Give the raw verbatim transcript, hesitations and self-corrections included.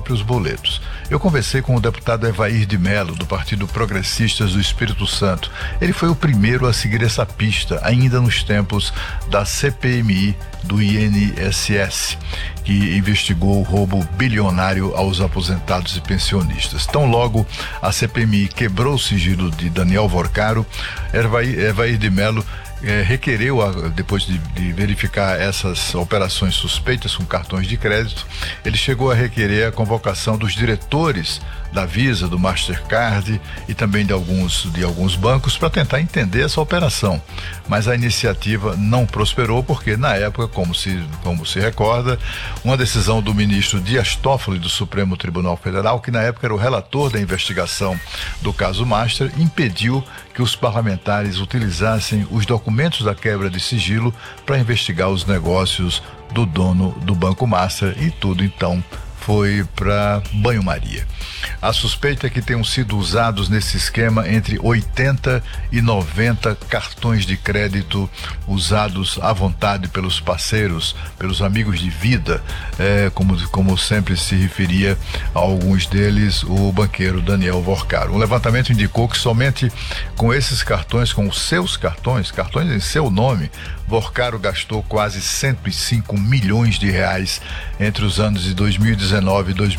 próprios boletos. Eu conversei com o deputado Evair de Mello, do Partido Progressistas do Espírito Santo. Ele foi o primeiro a seguir essa pista, ainda nos tempos da C P M I do I N S S, que investigou o roubo bilionário aos aposentados e pensionistas. Tão logo a C P M I quebrou o sigilo de Daniel Vorcaro, Evair, Evair de Mello É, requereu, depois de, de verificar essas operações suspeitas com cartões de crédito, ele chegou a requerer a convocação dos diretores da Visa, do Mastercard e também de alguns, de alguns bancos para tentar entender essa operação. Mas a iniciativa não prosperou porque, na época, como se, como se recorda, uma decisão do ministro Dias Toffoli do Supremo Tribunal Federal, que na época era o relator da investigação do caso Master, impediu que os parlamentares utilizassem os documentos da quebra de sigilo para investigar os negócios do dono do Banco Master, e tudo então foi para banho-maria. A suspeita é que tenham sido usados nesse esquema entre oitenta e noventa cartões de crédito usados à vontade pelos parceiros, pelos amigos de vida, é, como, como sempre se referia a alguns deles o banqueiro Daniel Vorcaro. Um levantamento indicou que somente com esses cartões, com os seus cartões, cartões em seu nome, Vorcaro gastou quase cento e cinco milhões de reais entre os anos de dois mil e dezenove e dois